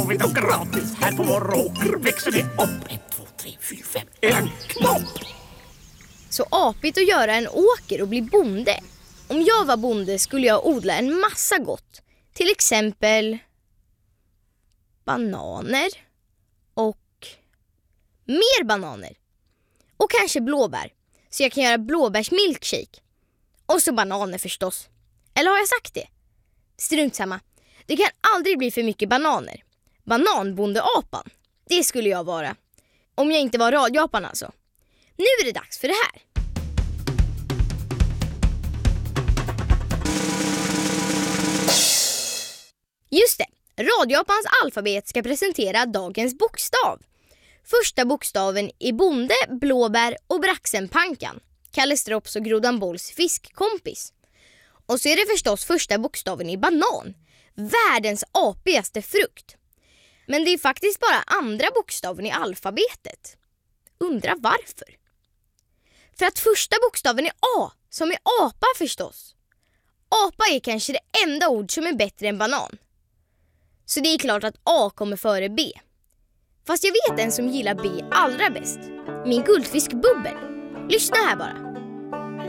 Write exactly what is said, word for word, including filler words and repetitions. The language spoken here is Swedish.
får vi då gratis. Här på vår åker växer det upp. En, två, tre, fyra, fem. En knopp. Så apigt att göra en åker och bli bonde. Om jag var bonde skulle jag odla en massa gott. Till exempel bananer och mer bananer. Och kanske blåbär. Så jag kan göra blåbärsmilkshake. Och så bananer förstås. Eller har jag sagt det? Strunt samma. Det kan aldrig bli för mycket bananer. Bananbondeapan. Det skulle jag vara. Om jag inte var radioapan alltså. Nu är det dags för det här. Just det. Radioapans alfabet ska presentera dagens bokstav. Första bokstaven är bonde, blåbär och braxenpankan. Kalle Strops och Grodan Bolls fiskkompis. Och så är det förstås första bokstaven i banan. Världens apigaste frukt. Men det är faktiskt bara andra bokstaven i alfabetet. Undrar varför? För att första bokstaven är A, som är apa förstås. Apa är kanske det enda ord som är bättre än banan. Så det är klart att A kommer före B. Fast jag vet en som gillar B allra bäst. Min guldfisk Bubbel. Lyssna här bara.